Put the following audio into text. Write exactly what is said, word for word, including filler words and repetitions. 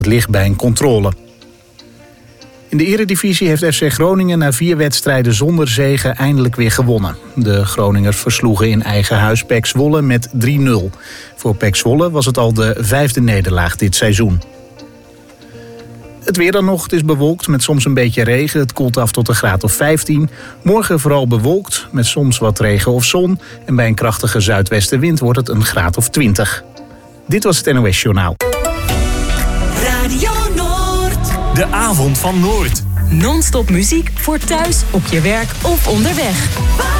licht bij een controle. In de Eredivisie heeft F C Groningen na vier wedstrijden zonder zege eindelijk weer gewonnen. De Groningers versloegen in eigen huis P E C Zwolle met drie nul. Voor P E C Zwolle was het al de vijfde nederlaag dit seizoen. Het weer dan nog, het is bewolkt met soms een beetje regen. Het koelt af tot een graad of vijftien. Morgen vooral bewolkt met soms wat regen of zon. En bij een krachtige zuidwestenwind wordt het een graad of twintig. Dit was het N O S Journaal. Radio Noord. De avond van Noord. Non-stop muziek voor thuis, op je werk of onderweg.